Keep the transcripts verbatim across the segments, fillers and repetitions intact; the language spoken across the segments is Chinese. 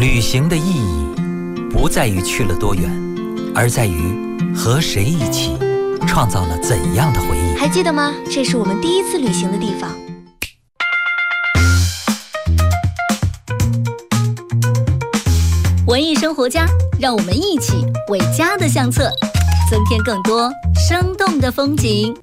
旅行的意义不在于去了多远，而在于和谁一起创造了怎样的回忆。 还记得吗？这是我们第一次旅行的地方。 文艺生活家，让我们一起为家的相册增添更多生动的风景。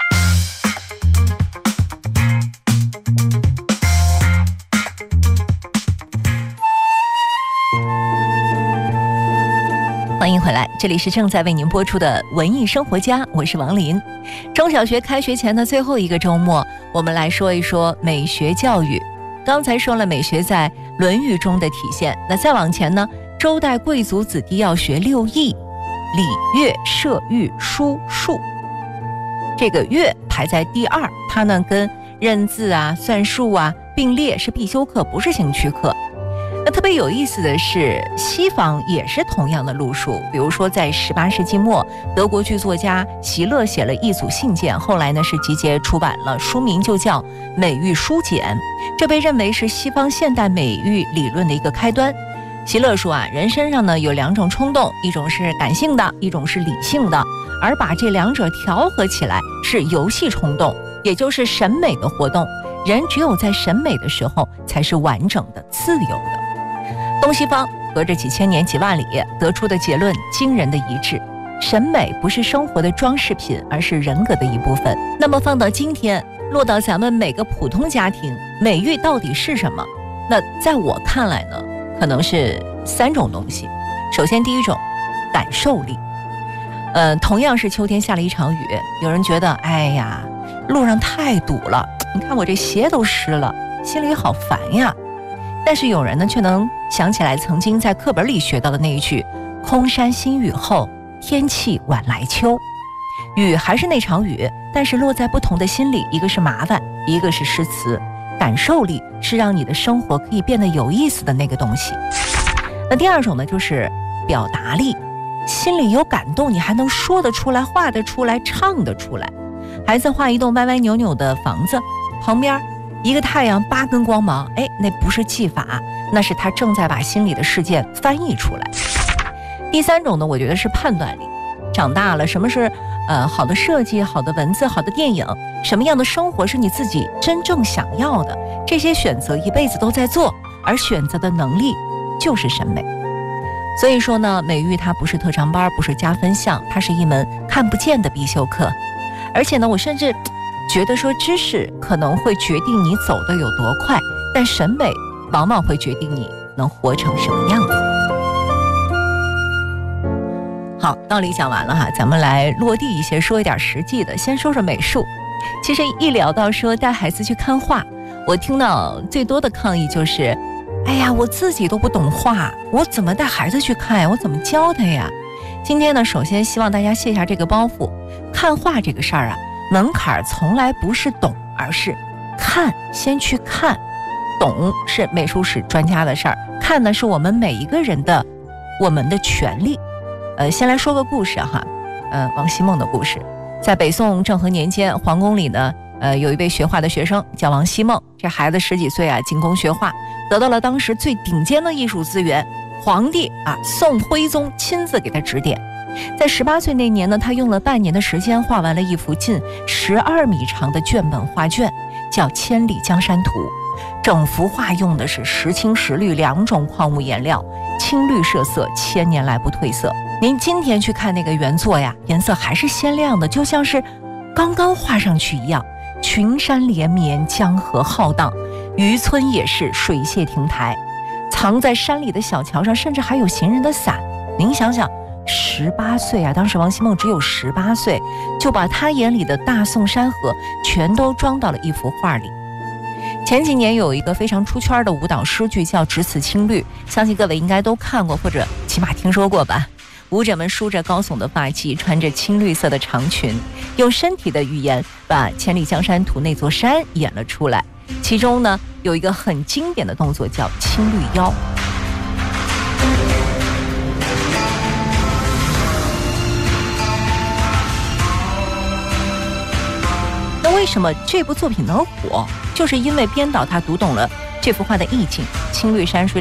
欢迎回来，这里是正在为您播出的文艺生活家，我是王林。中小学开学前的最后一个周末，我们来说一说美学教育。刚才说了美学在《论语》中的体现，那再往前呢，周代贵族子弟要学六艺：礼、乐、射、御、书、数。这个乐排在第二，它呢跟认字啊、算术啊并列，是必修课，不是兴趣课。那特别有意思的是，西方也是同样的路数。比如说在十八世纪末，德国剧作家席勒写了一组信件，后来呢是集结出版了，书名就叫《美育书简》，这被认为是西方现代美育理论的一个开端。席勒说啊，人身上呢有两种冲动，一种是感性的，一种是理性的，而把这两者调和起来是游戏冲动，也就是审美的活动。人只有在审美的时候才是完整的、自由的。东西方隔着几千年几万里得出的结论惊人的一致，审美不是生活的装饰品，而是人格的一部分。那么放到今天，落到咱们每个普通家庭，美育到底是什么？那在我看来呢，可能是三种东西。首先第一种，感受力。呃，同样是秋天下了一场雨，有人觉得哎呀，路上太堵了，你看我这鞋都湿了，心里好烦呀。但是有人呢，却能想起来曾经在课本里学到的那一句空山新雨后，天气晚来秋。雨还是那场雨，但是落在不同的心里，一个是麻烦，一个是诗词。感受力是让你的生活可以变得有意思的那个东西。那第二种呢，就是表达力，心里有感动，你还能说得出来，画得出来，唱得出来。孩子画一栋歪歪扭扭的房子，旁边一个太阳八根光芒，哎，那不是技法，那是他正在把心里的事件翻译出来。第三种呢，我觉得是判断力。长大了，什么是呃好的设计、好的文字、好的电影，什么样的生活是你自己真正想要的，这些选择一辈子都在做，而选择的能力就是审美。所以说呢，美育它不是特长班，不是加分项，它是一门看不见的必修课。而且呢，我甚至觉得说，知识可能会决定你走得有多快，但审美往往会决定你能活成什么样子。好，道理讲完了哈，咱们来落地一些，说一点实际的。先说说美术。其实一聊到说带孩子去看画，我听到最多的抗议就是，哎呀，我自己都不懂画，我怎么带孩子去看呀？我怎么教他呀？今天呢，首先希望大家卸下这个包袱，看画这个事儿啊，门槛从来不是懂，而是看，先去看。懂是美术史专家的事儿，看呢是我们每一个人的我们的权利。呃，先来说个故事哈，呃，王希孟的故事。在北宋政和年间，皇宫里呢，呃，有一位学画的学生叫王希孟。这孩子十几岁啊，进宫学画，得到了当时最顶尖的艺术资源。皇帝啊，宋徽宗亲自给他指点。在十八岁那年呢，他用了半年的时间画完了一幅近十二米长的卷本画卷，叫《千里江山图》。整幅画用的是石青石绿两种矿物颜料，青绿设色，千年来不褪色。您今天去看那个原作呀，颜色还是鲜亮的，就像是刚刚画上去一样。群山连绵，江河浩荡，渔村也是水榭亭台，藏在山里的小桥上，甚至还有行人的伞。您想想，十八岁啊，当时王希孟只有十八岁，就把他眼里的大宋山河全都装到了一幅画里。前几年有一个非常出圈的舞蹈诗句叫《只此青绿》，相信各位应该都看过，或者起码听说过吧。舞者们梳着高耸的发髻，穿着青绿色的长裙，用身体的语言把《千里江山图》那座山演了出来。其中呢，有一个很经典的动作叫青绿腰。那为什么这部作品能火？就是因为编导他读懂了这幅画的意境，青绿山水